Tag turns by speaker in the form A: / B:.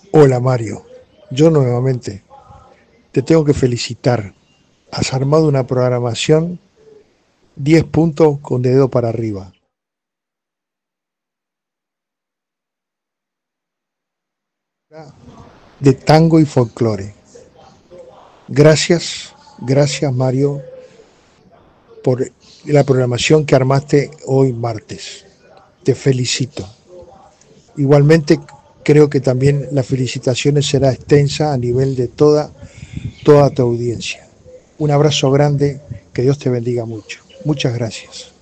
A: Hola Mario, yo nuevamente te tengo que felicitar. Has armado una programación 10 puntos con dedo para arriba, de tango y folclore. Gracias, gracias Mario por la programación que armaste hoy martes. Te felicito. Igualmente creo que también las felicitaciones será extensa a nivel de toda tu audiencia. Un abrazo grande, que Dios te bendiga mucho. Muchas gracias.